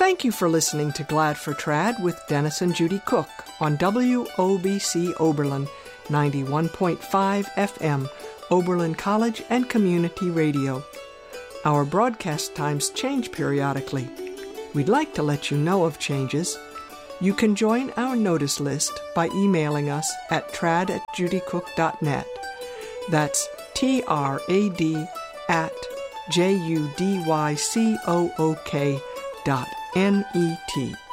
Thank you for listening to Glad for Trad with Dennis and Judy Cook on WOBC Oberlin 91.5 FM, Oberlin College and Community Radio. Our broadcast times change periodically. We'd like to let you know of changes. You can join our notice list by emailing us at trad@judycook.net. That's TRAD@JUDYCOOK.net.